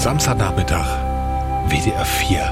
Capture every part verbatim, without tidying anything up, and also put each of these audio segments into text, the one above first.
Samstagnachmittag, W D R vier.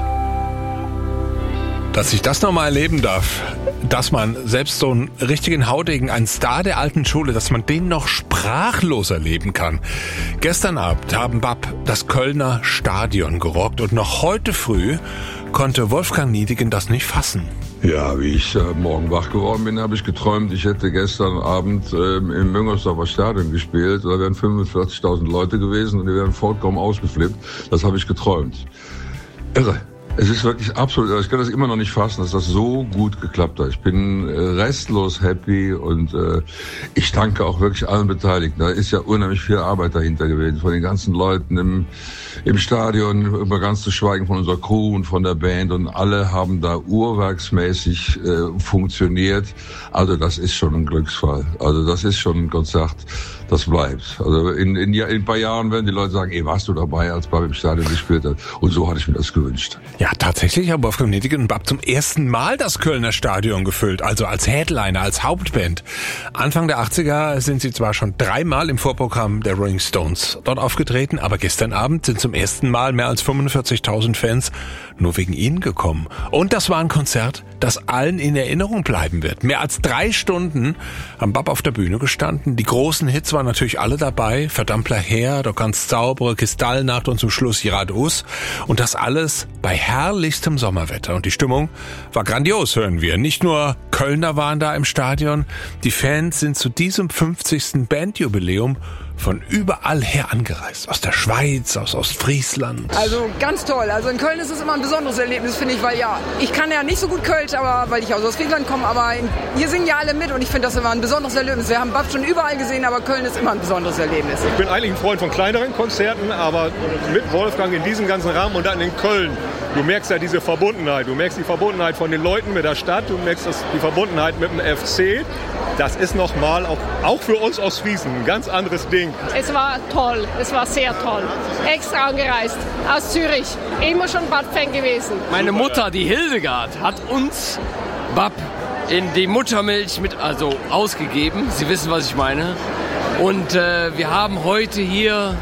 Dass ich das nochmal erleben darf, dass man selbst so einen richtigen Haudegen, einen Star der alten Schule, dass man den noch sprachlos erleben kann. Gestern Abend haben B A P das Kölner Stadion gerockt und noch heute früh konnte Wolfgang Niedecken das nicht fassen. Ja, wie ich äh, morgen wach geworden bin, habe ich geträumt, ich hätte gestern Abend äh, im Müngersdorfer Stadion gespielt. Da wären fünfundvierzigtausend Leute gewesen und die wären vollkommen ausgeflippt. Das habe ich geträumt. Irre. Es ist wirklich absolut, ich kann das immer noch nicht fassen, dass das so gut geklappt hat. Ich bin äh, restlos happy und äh, ich danke auch wirklich allen Beteiligten. Da ist ja unheimlich viel Arbeit dahinter gewesen, von den ganzen Leuten im, im Stadion, über ganz zu schweigen von unserer Crew und von der Band, und alle haben da uhrwerksmäßig äh, funktioniert. Also das ist schon ein Glücksfall. Also das ist schon ein Konzert, das bleibt. Also in, in, in ein paar Jahren werden die Leute sagen, ey, warst du dabei, als B A P im Stadion gespielt hat? Und so hatte ich mir das gewünscht. Ja, tatsächlich haben Wolfgang Niedecken und B A P zum ersten Mal das Kölner Stadion gefüllt, also als Headliner, als Hauptband. Anfang der achtziger sind sie zwar schon dreimal im Vorprogramm der Rolling Stones dort aufgetreten, aber gestern Abend sind zum ersten Mal mehr als fünfundvierzigtausend Fans nur wegen ihnen gekommen. Und das war ein Konzert, das allen in Erinnerung bleiben wird. Mehr als drei Stunden haben B A P auf der Bühne gestanden. Die großen Hits waren natürlich alle dabei. Verdammtler Herr, Du kannst zaubere, Kristallnacht und zum Schluss Giradeus. Und das alles bei herrlichstem Sommerwetter. Und die Stimmung war grandios, hören wir. Nicht nur Kölner waren da im Stadion. Die Fans sind zu diesem fünfzigsten Bandjubiläum von überall her angereist. Aus der Schweiz, aus Ostfriesland. Also ganz toll. Also in Köln ist es immer ein besonderes Erlebnis, finde ich, weil ja, ich kann ja nicht so gut Kölsch, aber weil ich aus Ostfriesland komme, aber in, hier singen ja alle mit und ich finde das immer ein besonderes Erlebnis. Wir haben B A P schon überall gesehen, aber Köln ist immer ein besonderes Erlebnis. Ich bin eigentlich ein Freund von kleineren Konzerten, aber mit Wolfgang in diesem ganzen Rahmen und dann in Köln, du merkst ja diese Verbundenheit. Du merkst die Verbundenheit von den Leuten mit der Stadt, du merkst das, die Verbundenheit mit dem F C. Das ist nochmal auch, auch für uns Ostfriesen ein ganz anderes Ding. Es war toll, es war sehr toll. Extra angereist aus Zürich, immer schon B A P-Fan gewesen. Meine Mutter, die Hildegard, hat uns B A P in die Muttermilch mit, also ausgegeben. Sie wissen, was ich meine. Und äh, wir haben heute hier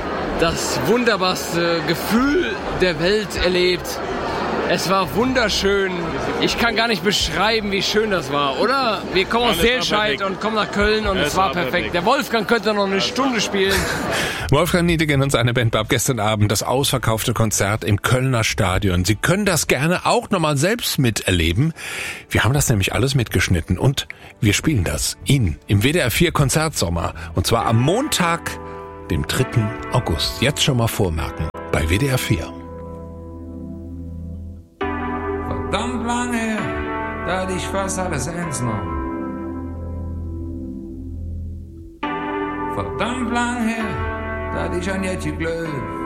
das wunderbarste Gefühl der Welt erlebt. Es war wunderschön. Ich kann gar nicht beschreiben, wie schön das war, oder? Wir kommen aus Selscheid und kommen nach Köln und es, es war, war perfekt. perfekt. Der Wolfgang könnte noch eine Stunde spielen. Wolfgang Niedecken und seine Band B A P gestern Abend das ausverkaufte Konzert im Kölner Stadion. Sie können das gerne auch nochmal selbst miterleben. Wir haben das nämlich alles mitgeschnitten und wir spielen das Ihnen im W D R vier Konzertsommer. Und zwar am Montag, dem dritten August. Jetzt schon mal vormerken bei W D R vier. Verdammt lange her, da hatte ich fast alles ernst genommen. Verdammt lang her, da hatte ich an Jetje Glöw.